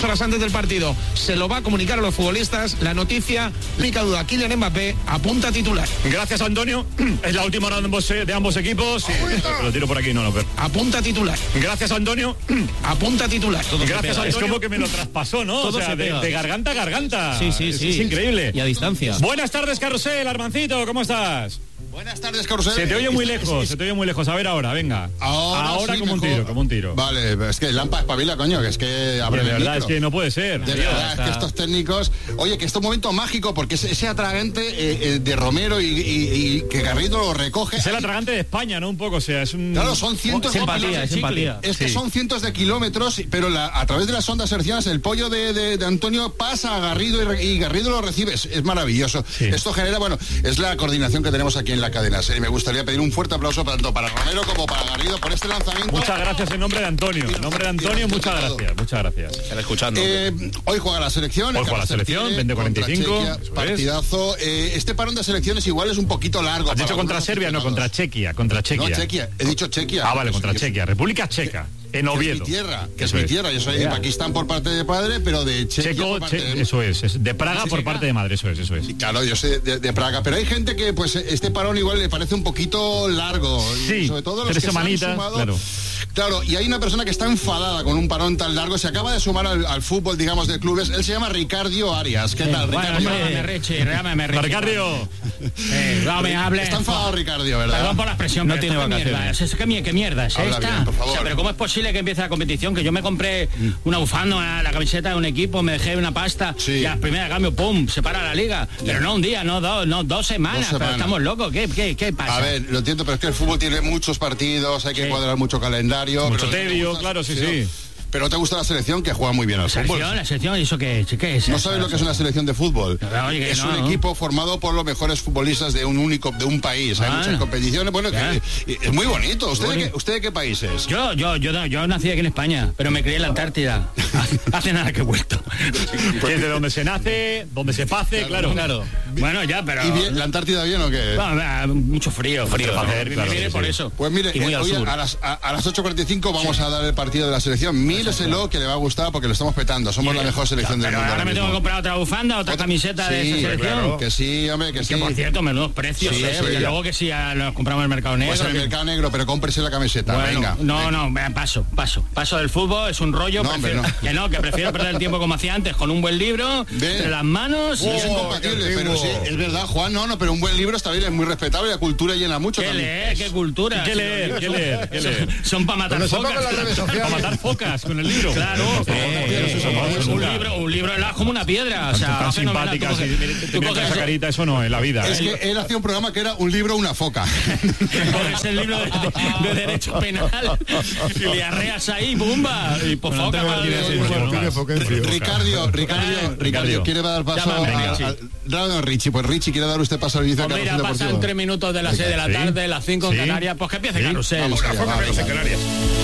horas antes del partido. Se lo va a comunicar a los futbolistas. La noticia, única duda, Kylian Mbappé apunta a titular. Gracias, Antonio. Es la última hora de ambos equipos. Lo tiro por aquí, no. Apunta a titular. Gracias, Antonio. Apunta a titular. Gracias, Antonio. Es como que me lo traspasó, ¿no? Todo o sea, de garganta a garganta. Sí. Es increíble. Y a distancia. Buenas tardes, Carrusel, Armancito, ¿cómo estás? Buenas tardes, Carrusel. Se te oye muy lejos, A ver ahora, venga. Ahora sí, como un tiro. Vale, es que Lampa espabila, coño, que es que abre de el verdad, micro. es que no puede ser. De verdad, es que estos técnicos... Oye, que es un momento mágico, porque ese atragante de Romero y que Garrido lo recoge... Es el atragante de España, ¿no? Un poco, o sea, es un... Claro, son cientos de kilómetros. Es empatía. Es que son cientos de kilómetros, pero a través de las ondas hercianas el pollo de Antonio pasa a Garrido y Garrido lo recibe. Es maravilloso. Sí. Esto genera, es la coordinación que tenemos aquí en la cadena. Me gustaría pedir un fuerte aplauso tanto para Romero como para Garrido por este lanzamiento. Muchas gracias en nombre de Antonio. Muchas gracias. Están escuchando. Hoy juega la selección. Hoy juega la selección, 20:45. Partidazo. Este parón de selecciones igual es un poquito largo. ¿Has dicho contra Serbia? No, contra Chequia. No, Chequia. He dicho Chequia. Ah, vale, contra Chequia. República Checa. En Oviedo. Que es mi tierra. Yo soy de Pakistán por parte de padre, pero de Chequia por parte de... Eso es. De Praga por parte de madre, eso es. Claro, yo soy de Praga, pero hay gente que pues este parón igual le parece un poquito largo. Sí, sobre todo los 3 que semanitas, se han sumado, Claro, y hay una persona que está enfadada con un parón tan largo, se acaba de sumar al fútbol, digamos, de clubes. Él se llama Ricardo Arias. ¿Qué tal, Ricardo? Llámame Richie. Ricardo. No me hables. Está enfadado Ricardo, ¿verdad? Perdón por la expresión, no tiene vacaciones. ¿Qué mierda es esta? Bien, por favor. O sea, pero ¿cómo es posible que empiece la competición? Que yo me compré una bufanda, la camiseta de un equipo, me dejé una pasta y a la primera cambio, ¡pum!, se para la liga. Pero no un día, no 2 semanas. Pero estamos locos. ¿Qué pasa? A ver, lo entiendo, pero es que el fútbol tiene muchos partidos, hay que cuadrar mucho calendario. Mucho tedio, claro, sí. Pero ¿te gusta la selección? Que juega muy bien al fútbol. La selección, ¿y eso qué es? ¿No sabes lo que es una selección de fútbol? Es un equipo formado por los mejores futbolistas de un país. Hay muchas competiciones. Bueno, es muy bonito. ¿Usted de qué país es? Yo nací aquí en España, pero me crié en la Antártida. Hace nada que he vuelto. Que es de donde se nace, donde se pase, claro. Bueno, ya, pero... ¿Y bien, la Antártida bien o qué? Mucho frío. Claro, por eso. Pues mire, hoy a las 8:45 vamos a dar el partido de la selección. Míreselo, que le va a gustar porque lo estamos petando. Somos la mejor selección del mundo. Ahora me tengo que comprar otra bufanda, otra camiseta de esa selección. Claro, que sí, hombre, que sí. Que por cierto, menudos precios, porque luego que sí, nos compramos en el mercado negro. Pues en el mercado negro, pero cómprese la camiseta, venga. Paso del fútbol, es un rollo. Que prefiero perder el tiempo como hacía antes, con un buen libro, entre las manos. Es incompatible, pero sí, es verdad, Juan, pero un buen libro está bien, es muy respetable, la cultura llena mucho. ¿Qué leer? ¿Qué cultura? ¿Qué leer? Son para matar focas. Para matar focas con el libro. Claro. Un libro es como una piedra. O sea, tan simpáticas. Tú coges esa carita, eso no, en la vida. Es que él hacía un programa que era un libro, una foca. Es el libro de derecho penal. Y le arreas ahí, ¡bumba! Y por foca. Ricardo, quiere dar paso a Richie. Pues Richie quiere dar usted paso al inicio de Carrusel Deportivo. Pasan 3 minutos de las 6 de la tarde, las 5 en Canarias. Pues que empiece Carrusel. Vamos, la foca que dice Canarias.